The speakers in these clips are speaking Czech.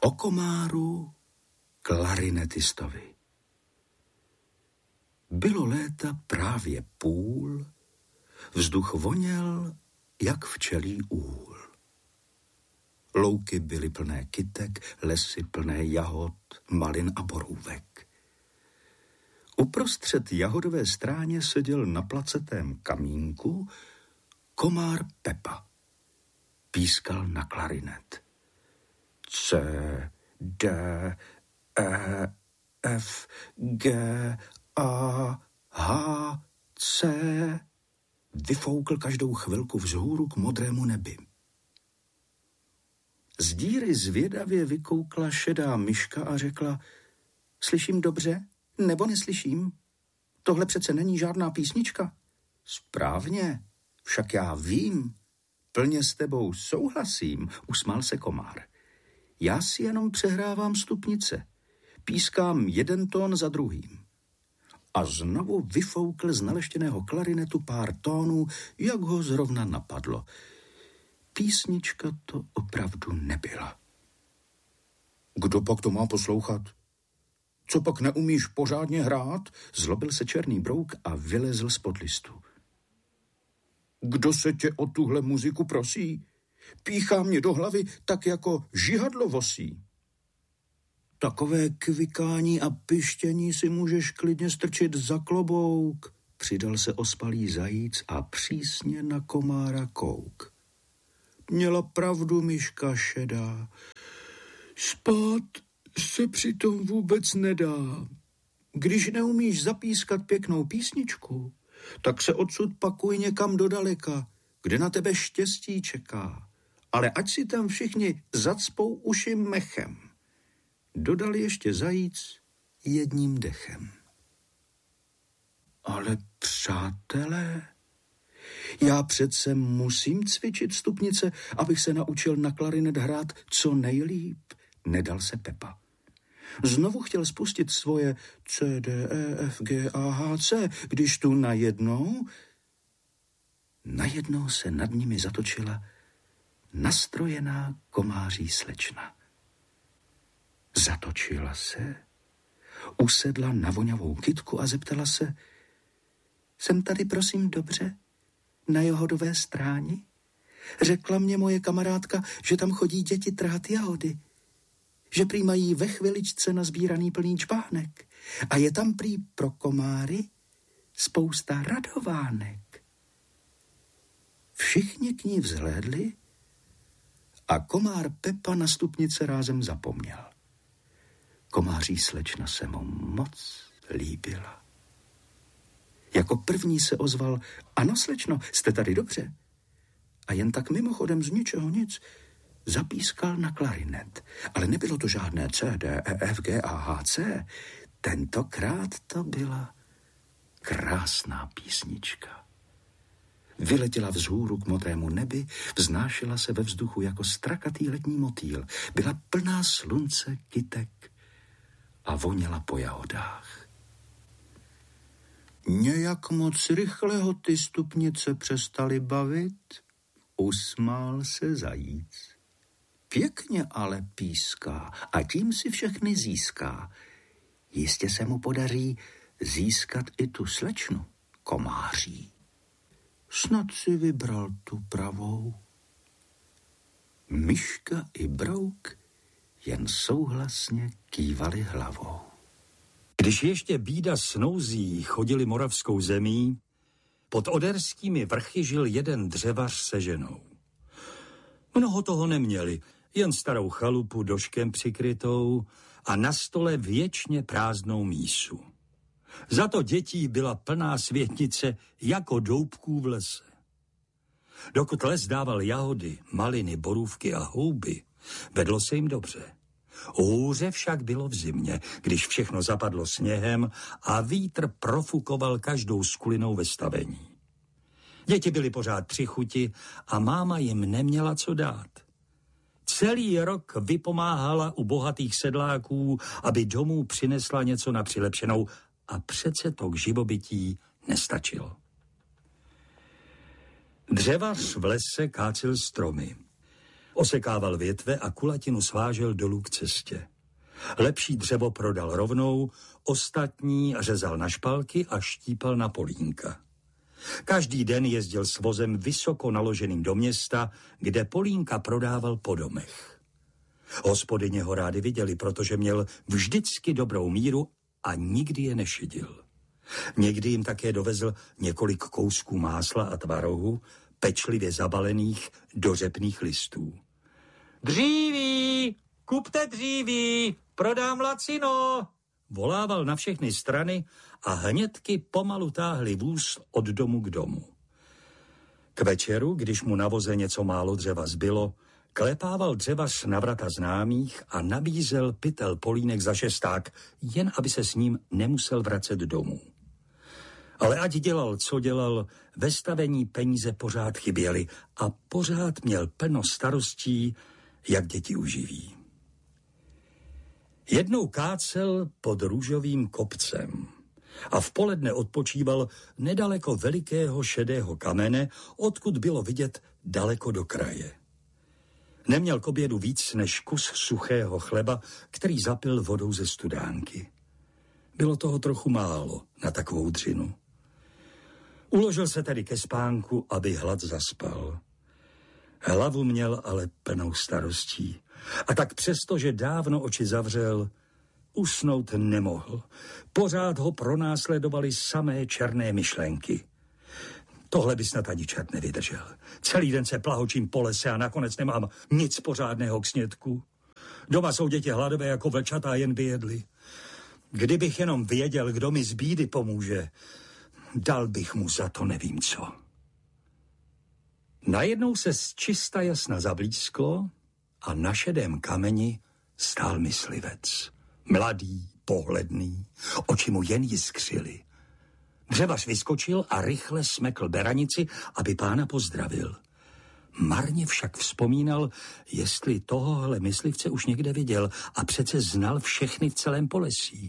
o komáru klarinetistovi. Bylo léta právě půl, vzduch voněl jak včelí úl. Louky byly plné kytek, lesy plné jahod, malin a borůvek. Uprostřed jahodové stráně seděl na placetém kamínku komár Pepa. Pískal na klarinet. C, D, E, F, G, A, H, C. Vyfoukl každou chvilku vzhůru k modrému nebi. Z díry zvědavě vykoukla šedá myška a řekla: Slyším dobře, nebo neslyším? Tohle přece není žádná písnička. Správně, však já vím. Plně s tebou souhlasím, usmál se komár. Já si jenom přehrávám stupnice. Pískám jeden tón za druhým. A znovu vyfoukl z naleštěného klarinetu pár tónů, jak ho zrovna napadlo. Písnička to opravdu nebyla. Kdo pak to má poslouchat? Co pak neumíš pořádně hrát? Zlobil se černý brouk a vylezl spod listu. Kdo se tě o tuhle muziku prosí? Píchá mě do hlavy tak jako žihadlo vosí. Takové kvikání a pištění si můžeš klidně strčit za klobouk, přidal se ospalý zajíc a přísně na komára kouk. Měla pravdu myška šedá. Spát se přitom vůbec nedá. Když neumíš zapískat pěknou písničku, tak se odsud pakuj někam do daleka, kde na tebe štěstí čeká. Ale ať si tam všichni zacpou uši mechem. Dodal ještě zajíc jedním dechem. Ale přátelé, já přece musím cvičit stupnice, abych se naučil na klarinet hrát co nejlíp, nedal se Pepa. Znovu chtěl spustit svoje C, D, E, F, G, A, H, C, když tu najednou se nad nimi zatočila nastrojená komáří slečna. Zatočila se, usedla na voňavou kytku a zeptala se: Jsem tady prosím dobře? Na jahodové stráni? Řekla mě moje kamarádka, že tam chodí děti trhat jahody. Že prý mají ve chviličce nazbíraný plný čpánek. A je tam prý pro komáry spousta radovánek. Všichni k ní vzhlédli a komár Pepa na stupnice rázem zapomněl. Komáří slečna se mu moc líbila. Jako první se ozval: Ano, slečno, jste tady dobře. A jen tak mimochodem z ničeho nic zapískal na klarinet. Ale nebylo to žádné C, D, E, F, G, A, H, C. Tentokrát to byla krásná písnička. Vyletěla vzhůru k modrému nebi, vznášela se ve vzduchu jako strakatý letní motýl. Byla plná slunce, kytek a voněla po jahodách. Nějak moc rychle ho ty stupnice přestaly bavit, usmál se zajíc. Pěkně ale píská a tím si všechny získá. Jistě se mu podaří získat i tu slečnu komáří. Snad si vybral tu pravou. Myška i brouk jen souhlasně kývali hlavou. Když ještě bída s nouzí chodili moravskou zemí, pod oderskými vrchy žil jeden dřevař se ženou. Mnoho toho neměli, jen starou chalupu doškem přikrytou a na stole věčně prázdnou mísu. Za to dětí byla plná světnice jako doubků v lese. Dokud les dával jahody, maliny, borůvky a houby, vedlo se jim dobře. Hůře však bylo v zimě, když všechno zapadlo sněhem a vítr profukoval každou skulinou ve stavení. Děti byly pořád při chuti a máma jim neměla co dát. Celý rok vypomáhala u bohatých sedláků, aby domů přinesla něco na přilepšenou, a přece to k živobytí nestačilo. Dřevař v lese kácel stromy. Osekával větve a kulatinu svážel dolů k cestě. Lepší dřevo prodal rovnou, ostatní řezal na špalky a štípal na polínka. Každý den jezdil s vozem vysoko naloženým do města, kde polínka prodával po domech. Hospodyně ho rádi viděli, protože měl vždycky dobrou míru a nikdy je nešidil. Někdy jim také dovezl několik kousků másla a tvarohu, pečlivě zabalených do řepných listů. Dříví, kupte dříví, prodám lacino, volával na všechny strany a hnědky pomalu táhli vůz od domu k domu. K večeru, když mu na voze něco málo dřeva zbylo, klepával dřevař na vrata známých a nabízel pytel polínek za šesták, jen aby se s ním nemusel vracet domů. Ale ať dělal, co dělal, ve stavení peníze pořád chyběly a pořád měl plno starostí, jak děti uživí. Jednou kácel pod růžovým kopcem a v poledne odpočíval nedaleko velikého šedého kamene, odkud bylo vidět daleko do kraje. Neměl k obědu víc než kus suchého chleba, který zapil vodou ze studánky. Bylo toho trochu málo na takovou dřinu. Uložil se tedy ke spánku, aby hlad zaspal. Hlavu měl ale plnou starostí. A tak přesto, že dávno oči zavřel, usnout nemohl. Pořád ho pronásledovaly samé černé myšlenky. Tohle by snad ani čert nevydržel. Celý den se plahočím po lese a nakonec nemám nic pořádného k snědku. Doma jsou děti hladové jako vlčata, jen by jedli. Kdybych jenom věděl, kdo mi z bídy pomůže, dal bych mu za to nevím co. Najednou se z čista jasna zablísklo a na šedém kameni stál myslivec. Mladý, pohledný, oči mu jen jiskřily. Dřevař vyskočil a rychle smekl beranici, aby pána pozdravil. Marně však vzpomínal, jestli tohohle myslivce už někde viděl a přece znal všechny v celém Polesí.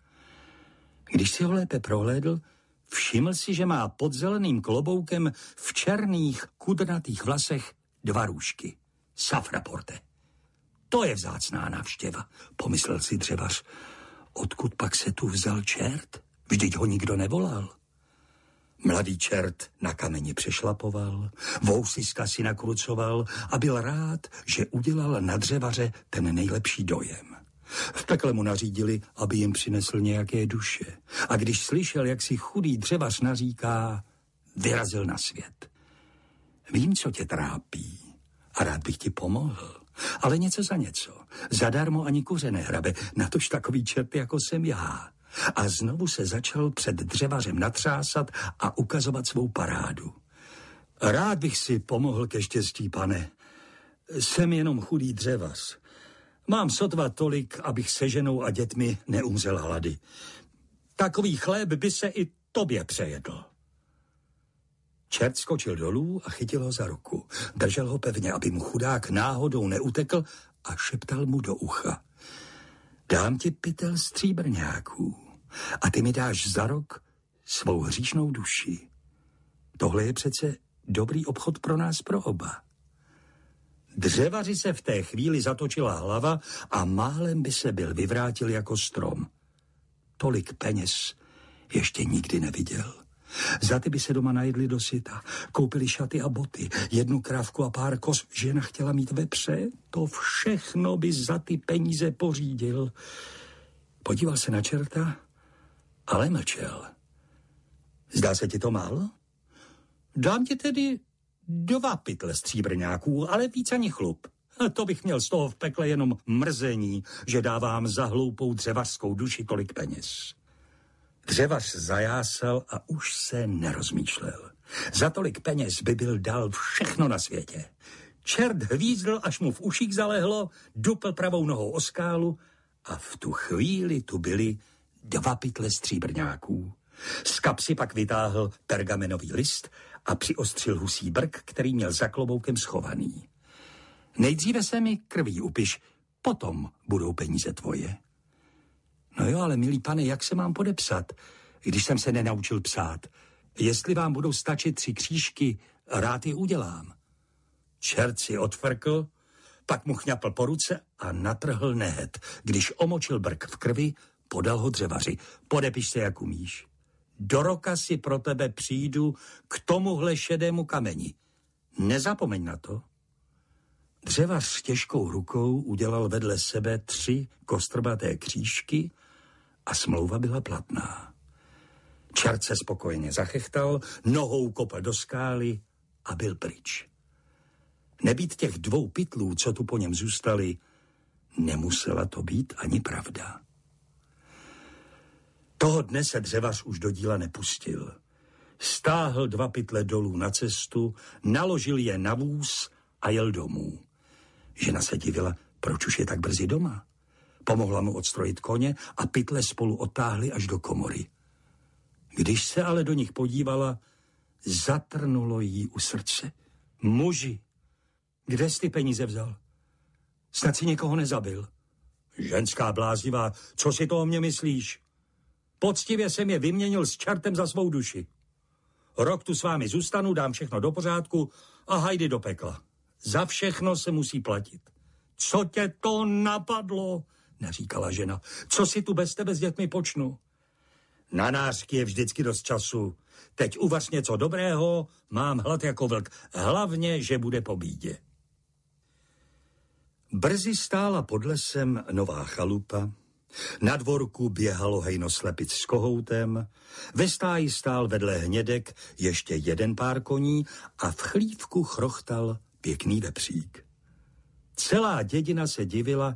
Když si ho lépe prohlédl, všiml si, že má pod zeleným kloboukem v černých kudrnatých vlasech 2 růžky. Safraporte. To je vzácná návštěva, pomyslel si dřevař. Odkud pak se tu vzal čert? Vždyť ho nikdo nevolal. Mladý čert na kameni přešlapoval, vousiska si nakrucoval a byl rád, že udělal na dřevaře ten nejlepší dojem. V pekle mu nařídili, aby jim přinesl nějaké duše. A když slyšel, jak si chudý dřevař naříká, vyrazil na svět. Vím, co tě trápí a rád bych ti pomohl. Ale něco za něco. Zadarmo ani kuře nehrabe, natož takový čert, jako jsem já. A znovu se začal před dřevařem natřásat a ukazovat svou parádu. Rád bych si pomohl ke štěstí, pane. Jsem jenom chudý dřevař. Mám sotva tolik, abych se ženou a dětmi neumřel hlady. Takový chléb by se i tobě přejedl. Čert skočil dolů a chytil ho za ruku. Držel ho pevně, aby mu chudák náhodou neutekl a šeptal mu do ucha. Dám ti pytel stříbrňáků a ty mi dáš za rok svou hříšnou duši. Tohle je přece dobrý obchod pro nás, pro oba. Dřevaři se v té chvíli zatočila hlava a málem by se byl vyvrátil jako strom. Tolik peněz ještě nikdy neviděl. Za ty by se doma najedli do syta, koupili šaty a boty, 1 krávku a pár koz. Žena chtěla mít vepře, to všechno by za ty peníze pořídil. Podíval se na čerta, ale mlčel. Zdá se ti to málo? Dám ti tedy 2 pytle stříbrňáků, ale víc ani chlup. To bych měl z toho v pekle jenom mrzení, že dávám za hloupou dřevařskou duši tolik peněz. Dřevař zajásal a už se nerozmýšlel. Za tolik peněz by byl dal všechno na světě. Čert hvízdl, až mu v uších zalehlo, dupl pravou nohou o skálu a v tu chvíli tu byly 2 pytle stříbrňáků. Z kapsy pak vytáhl pergamenový list a přiostřil husí brk, který měl za kloboukem schovaný. Nejdříve se mi krví upiš, potom budou peníze tvoje. No jo, ale milý pane, jak se mám podepsat, když jsem se nenaučil psát? Jestli vám budou stačit 3 křížky, rád je udělám. Čert si odfrkl, Pak mu chňapl po ruce a natrhl nehet. Když omočil brk v krvi, podal ho dřevaři. Podepiš se, jak umíš. Do roka si pro tebe přijdu k tomuhle šedému kameni. Nezapomeň na to. Dřevař s těžkou rukou udělal vedle sebe 3 kostrbaté křížky a smlouva byla platná. Čert se spokojeně zachechtal, nohou kopl do skály a byl pryč. Nebýt těch 2 pytlů, co tu po něm zůstali, nemusela to být ani pravda. Toho dne se dřevař už do díla nepustil. Stáhl 2 pytle dolů na cestu, naložil je na vůz a jel domů. Žena se divila, proč už je tak brzy doma. Pomohla mu odstrojit koně a pytle spolu odtáhli až do komory. Když se ale do nich podívala, zatrnulo jí u srdce. Muži, kde jsi ty peníze vzal? Snad si někoho nezabil? Ženská bláznivá, co si to o mě myslíš? Poctivě jsem je vyměnil s čertem za svou duši. Rok tu s vámi zůstanu, dám všechno do pořádku a hajdy do pekla. Za všechno se musí platit. Co tě to napadlo? Neříkala žena. Co si tu bez tebe s dětmi počnu? Na nářky je vždycky dost času. Teď uvař něco dobrého, mám hlad jako vlk. Hlavně, že bude po bídě. Brzy stála pod lesem nová chalupa. Na dvorku běhalo hejno slepic s kohoutem, ve stáji stál vedle hnědek ještě 1 pár koní a v chlívku chrochtal pěkný vepřík. Celá dědina se divila,